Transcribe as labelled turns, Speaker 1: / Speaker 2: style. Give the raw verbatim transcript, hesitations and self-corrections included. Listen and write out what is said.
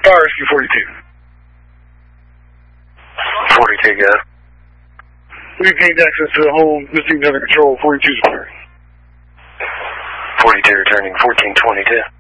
Speaker 1: Fire Rescue forty-two.
Speaker 2: forty-two, go.
Speaker 1: We've gained access to the home. This seems under control. forty-two's clear.
Speaker 2: forty-two returning, fourteen twenty-two.